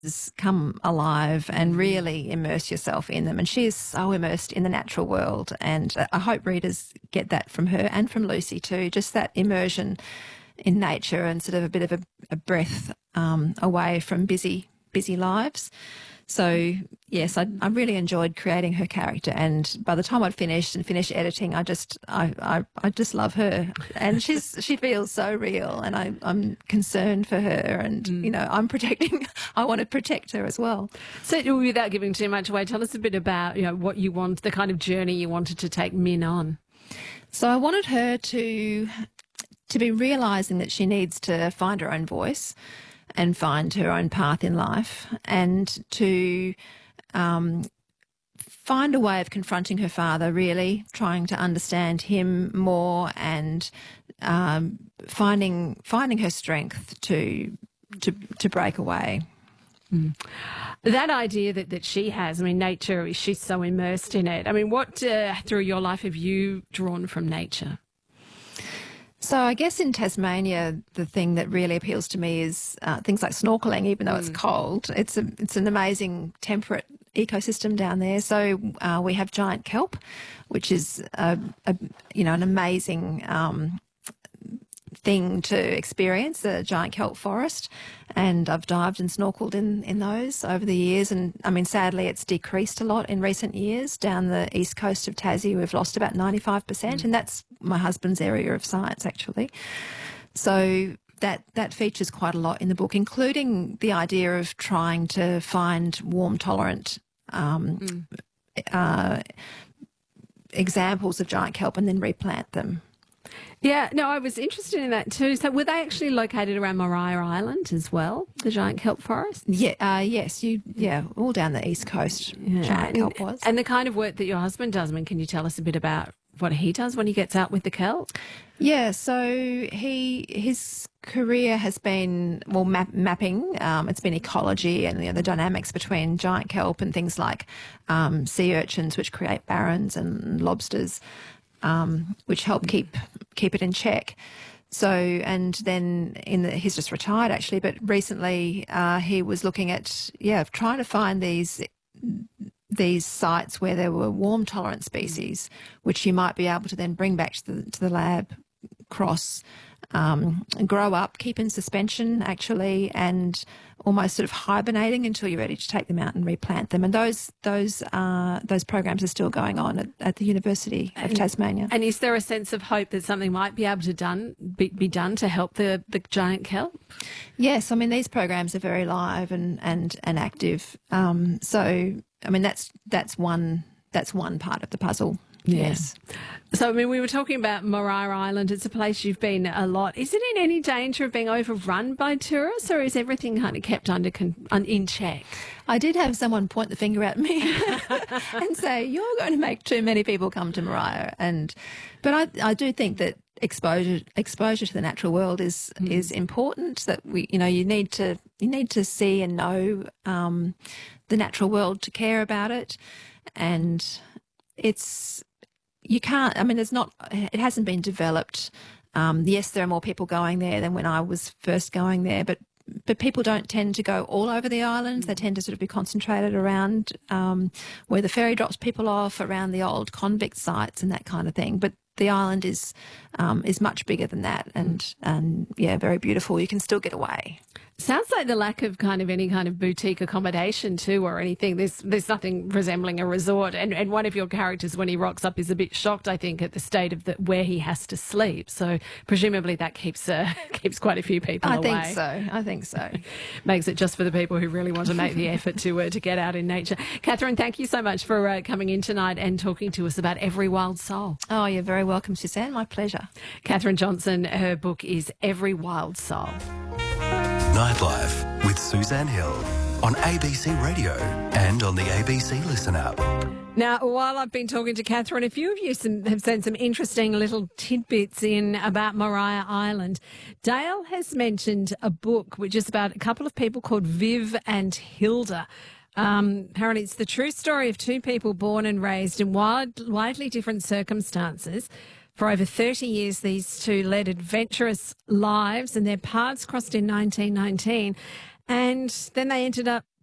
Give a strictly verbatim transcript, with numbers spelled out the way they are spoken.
come alive and really immerse yourself in them. And she is so immersed in the natural world. And I hope readers get that from her and from Lucy too, just that immersion in nature and sort of a bit of a, a breath um, away from busy, busy lives. So, yes, I, I really enjoyed creating her character, and by the time I'd finished and finished editing, I just I, I, I just love her, and she's she feels so real, and I, I'm concerned for her, and, mm. you know, I'm protecting, I want to protect her as well. So without giving too much away, tell us a bit about, you know, what you want, the kind of journey you wanted to take Min on. So I wanted her to to be realising that she needs to find her own voice and find her own path in life, and to um, find a way of confronting her father, really trying to understand him more, and um, finding finding her strength to to to break away. Mm. That idea that, that she has, I mean, nature, she's so immersed in it. I mean, what uh, through your life have you drawn from nature? So I guess in Tasmania, the thing that really appeals to me is uh, things like snorkeling, even though mm. it's cold. It's a, it's an amazing temperate ecosystem down there. So uh, we have giant kelp, which is a, a you know an amazing um, thing to experience, a giant kelp forest. And I've dived and snorkeled in, in those over the years. And, I mean, sadly, it's decreased a lot in recent years. Down the east coast of Tassie, we've lost about ninety-five percent, mm. and that's my husband's area of science, actually. So that that features quite a lot in the book, including the idea of trying to find warm-tolerant um, mm. uh, examples of giant kelp and then replant them. Yeah, no, I was interested in that too. So were they actually located around Maria Island as well, the giant kelp forest? Yeah, uh, yes, you, yeah, all down the east coast, yeah. giant kelp was. And the kind of work that your husband does, I mean, can you tell us a bit about what he does when he gets out with the kelp? Yeah, so he his career has been, well, map, mapping. Um, it's been ecology and, you know, the dynamics between giant kelp and things like um, sea urchins, which create barrens, and lobsters, Um, which help keep keep it in check. So, and then in the, he's just retired actually, but recently uh, he was looking at yeah trying to find these these sites where there were warm tolerant species, which you might be able to then bring back to the to the lab, cross, um, grow up, keep in suspension actually, and almost sort of hibernating until you're ready to take them out and replant them. And those those uh, those programs are still going on at, at the University of and, Tasmania. And is there a sense of hope that something might be able to done be, be done to help the, the giant kelp? Yes, I mean, these programs are very live and and and active. Um, so I mean, that's that's one that's one part of the puzzle. Yeah. Yes. So, I mean, we were talking about Maria Island. It's a place you've been a lot. Is it in any danger of being overrun by tourists, or is everything kind of kept under con- un- in check? I did have someone point the finger at me and say, "You're going to make too many people come to Maria." And, but I, I do think that exposure exposure to the natural world is mm. is important. That we, you know, you need to you need to see and know um, the natural world to care about it, and it's. You can't, I mean, there's not, it hasn't been developed. Um, yes, there are more people going there than when I was first going there, but but people don't tend to go all over the island. They tend to sort of be concentrated around um, where the ferry drops people off, around the old convict sites and that kind of thing. But the island is um, is much bigger than that, and, and, yeah, very beautiful. You can still get away. Sounds like the lack of kind of any kind of boutique accommodation too, or anything. There's there's nothing resembling a resort. And and one of your characters, when he rocks up, is a bit shocked, I think, at the state of the where he has to sleep. So presumably that keeps uh, keeps quite a few people I away. I think so. I think so. Makes it just for the people who really want to make the effort to uh, to get out in nature. Catherine, thank you so much for uh, coming in tonight and talking to us about Every Wild Soul. Oh, you're very welcome, Suzanne. My pleasure. Catherine Johnson, her book is Every Wild Soul. Nightlife with Suzanne Hill on A B C Radio and on the A B C Listen app. Now, while I've been talking to Catherine, a few of you some, have sent some interesting little tidbits in about Maria Island. Dale has mentioned a book which is about a couple of people called Viv and Hilda. Um, apparently it's the true story of two people born and raised in wild, widely different circumstances. For over thirty years, these two led adventurous lives and their paths crossed in nineteen nineteen. And then they ended up